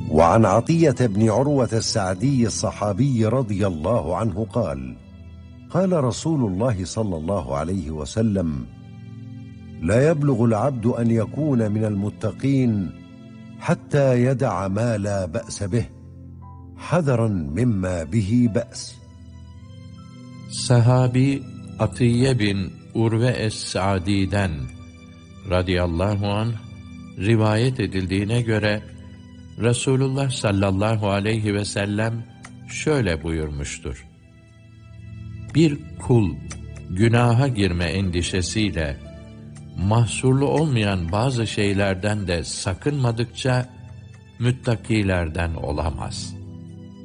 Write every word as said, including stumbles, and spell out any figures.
وعن عطية بن عروة السعدي الصحابي رضي الله عنه قال: قال رسول الله صلى الله عليه وسلم: لا يبلغ العبد أن يكون من المتقين حتى يدع ما لا بأس به حذرا مما به بأس. Sahabi Atiye bin Urve es-Sa'di'den radıyallahu anh rivayet edildiğine göre Resulullah sallallahu aleyhi ve sellem şöyle buyurmuştur: Bir kul günaha girme endişesiyle mahsurlu olmayan bazı şeylerden de sakınmadıkça müttakilerden olamaz.